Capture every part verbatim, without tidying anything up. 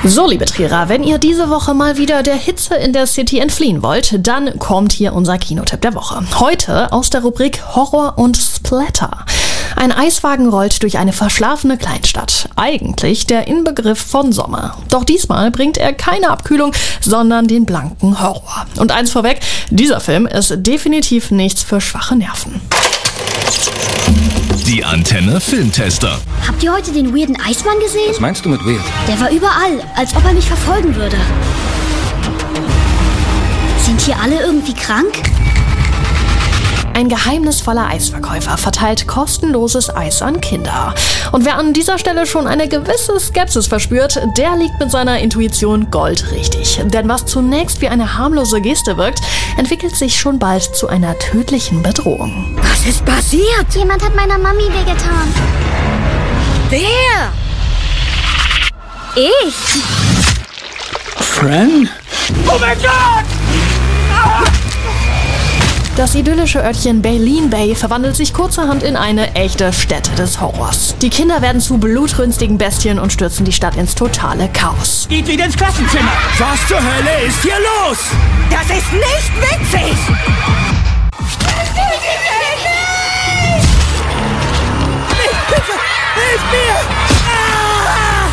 So, liebe Trierer, wenn ihr diese Woche mal wieder der Hitze in der City entfliehen wollt, dann kommt hier unser Kinotipp der Woche. Heute aus der Rubrik Horror und Splatter. Ein Eiswagen rollt durch eine verschlafene Kleinstadt. Eigentlich der Inbegriff von Sommer. Doch diesmal bringt er keine Abkühlung, sondern den blanken Horror. Und eins vorweg, dieser Film ist definitiv nichts für schwache Nerven. Die Antenne Filmtester. Habt ihr heute den weirden Eismann gesehen? Was meinst du mit weird? Der war überall, als ob er mich verfolgen würde. Sind hier alle irgendwie krank? Ein geheimnisvoller Eisverkäufer verteilt kostenloses Eis an Kinder. Und wer an dieser Stelle schon eine gewisse Skepsis verspürt, der liegt mit seiner Intuition goldrichtig. Denn was zunächst wie eine harmlose Geste wirkt, entwickelt sich schon bald zu einer tödlichen Bedrohung. Was ist passiert? Jemand hat meiner Mami wehgetan. Wer? Ich. Fran? Oh mein Gott! Ah! Das idyllische Örtchen Baleen Bay verwandelt sich kurzerhand in eine echte Stätte des Horrors. Die Kinder werden zu blutrünstigen Bestien und stürzen die Stadt ins totale Chaos. Geht wieder ins Klassenzimmer! Was zur Hölle ist hier los? Das ist nicht witzig! Hilfe! Hilf mir! Ah!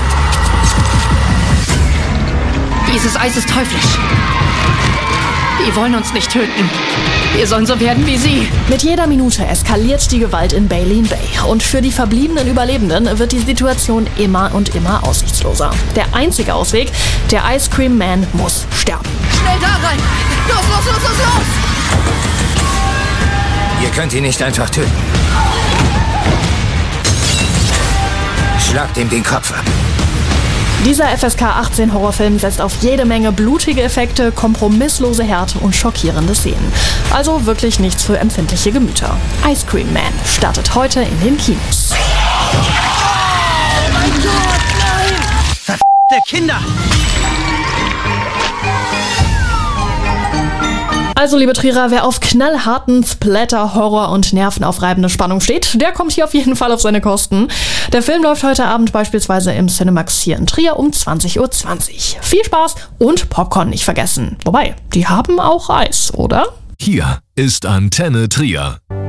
Dieses Eis ist teuflisch. Die wollen uns nicht töten. Wir sollen so werden wie sie. Mit jeder Minute eskaliert die Gewalt in Baleen Bay. Und für die verbliebenen Überlebenden wird die Situation immer und immer aussichtsloser. Der einzige Ausweg, der Ice Cream Man muss sterben. Schnell da rein! Los, los, los, los, los! Ihr könnt ihn nicht einfach töten. Schlagt ihm den Kopf ab. Dieser F S K achtzehn Horrorfilm setzt auf jede Menge blutige Effekte, kompromisslose Härte und schockierende Szenen. Also wirklich nichts für empfindliche Gemüter. Ice Cream Man startet heute in den Kinos. Oh mein Gott, nein! Verdammte Kinder! Also, liebe Trierer, wer auf knallharten Splatter, Horror und nervenaufreibende Spannung steht, der kommt hier auf jeden Fall auf seine Kosten. Der Film läuft heute Abend beispielsweise im Cinemax hier in Trier um zwanzig Uhr zwanzig. Viel Spaß und Popcorn nicht vergessen. Wobei, die haben auch Eis, oder? Hier ist Antenne Trier.